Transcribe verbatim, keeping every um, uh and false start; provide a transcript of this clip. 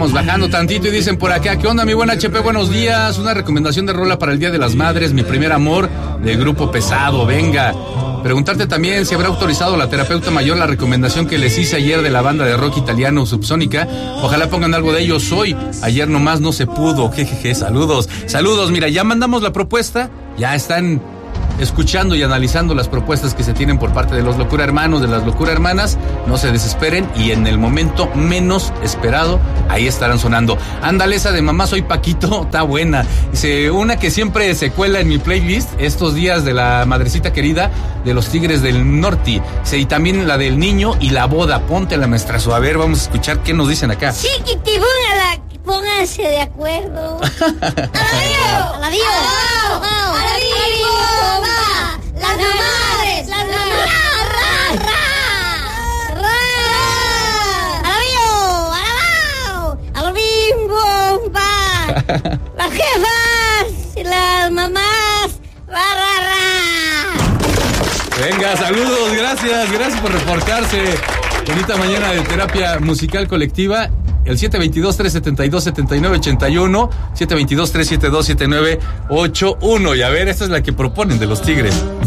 vamos bajando tantito y dicen por acá, ¿qué onda mi buen H P? Buenos días, una recomendación de rola para el Día de las Madres, Mi Primer Amor, del Grupo Pesado, venga. Preguntarte también si habrá autorizado la terapeuta mayor la recomendación que les hice ayer de la banda de rock italiano Subsónica. Ojalá pongan algo de ellos hoy. Ayer nomás no se pudo. Jejeje, saludos. Saludos, mira, ya mandamos la propuesta. Ya están escuchando y analizando las propuestas que se tienen por parte de los Locura Hermanos, de las Locura Hermanas. No se desesperen y en el momento menos esperado, ahí estarán sonando. Ándale, esa de Mamá Soy Paquito, está buena. Dice, una que siempre se cuela en mi playlist estos días de la madrecita querida de los Tigres del Norte. Dice, y también la del niño y la boda. Ponte la maestrazo. A ver, vamos a escuchar qué nos dicen acá. Chiquitibúngala, pónganse de acuerdo. ¡Alabío! ¡Alabío! ¡Alabío! ¡Las madres! ¡Las mamás! ¡Ra! ¡Ra! ¡Ra! ¡Alabío! ¡Alabao! ¡Alabim! ¡Bomba! ¡Las jefas! ¡Y las mamás! ¡Ra! ¡Ra! ¡Ra! Venga, saludos, gracias, gracias por reportarse. Bonita mañana de terapia musical colectiva. El siete dos dos, tres siete dos, siete nueve ocho uno, siete dos dos, tres siete dos, siete nueve ocho uno. Y a ver, esta es la que proponen de los Tigres.